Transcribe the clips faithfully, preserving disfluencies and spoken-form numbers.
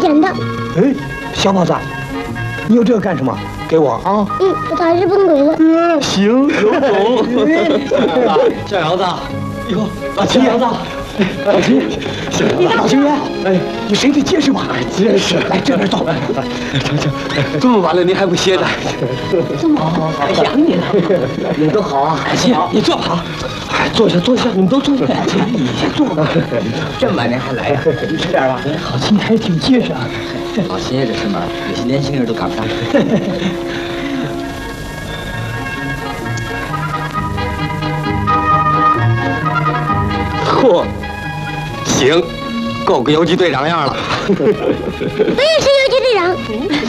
捡的。 哎，小宝子，你有这个干什么？给我啊！ 嗯，我打日本鬼了。 嗯，行，有种。 小姚子， 哟，老秦姚子，老秦，老秦爷，哎，你谁得结实吧？结实，来这边坐。成成，这么晚了您还不歇呢？ 这么好， 还想你呢。你们都好啊？行，你坐吧。哎，坐下，坐下，你们都坐下。你先坐吧。 这么晚您还来呀？ 你吃点吧。好秦还挺结实啊。 老秦爷这事嘛，有些年轻人都赶不上。 嚯，行，够个游击队长样了。 我也是游击队长。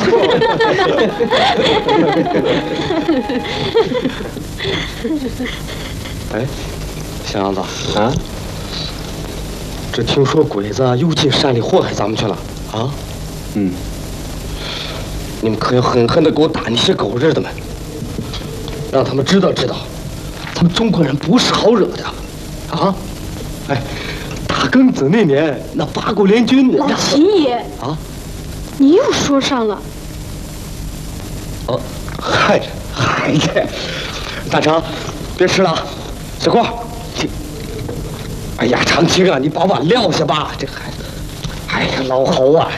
哎，小杨子啊，这听说鬼子又进山里祸害咱们去了啊？嗯，你们可要狠狠的给我打那些狗日的们，让他们知道知道，咱们中国人不是好惹的啊！哎，大庚子那年那八国联军， 老秦爷啊， 你又说上了。 哦，嗨嗨的，大成，别吃了，小郭，哎呀，长青啊，你把碗撂下吧，这孩子，哎呀，老侯啊，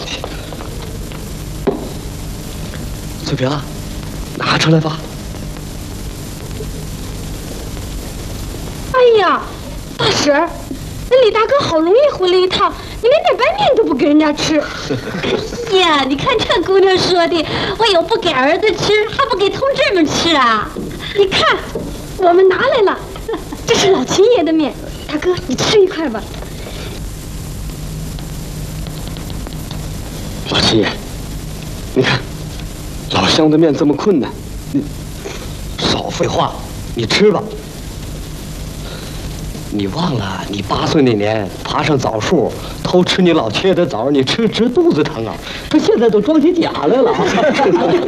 翠萍，拿出来吧。 哎呀，大婶儿，那李大哥好容易回来一趟，你连点白面都不给人家吃。 哎呀，你看这姑娘说的，我有不给儿子吃，还不给同志们吃啊？ 你看，我们拿来了，这是老秦爷的面，大哥你吃一块吧。 老秦爷，你看，老乡的面这么困难，你少废话，你吃吧。你忘了你八岁那年爬上枣树偷吃你老切的枣，你吃直肚子疼啊！他现在都装起假来了。